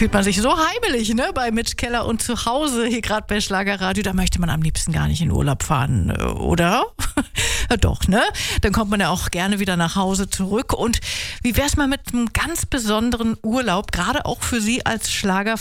fühlt man sich so heimelig, ne, bei Mitch Keller und zu Hause hier gerade bei Schlagerradio. Da möchte man am liebsten gar nicht in Urlaub fahren, oder? Ja, doch, ne? Dann kommt man ja auch gerne wieder nach Hause zurück. Und wie wär's mal mit einem ganz besonderen Urlaub, gerade auch für Sie als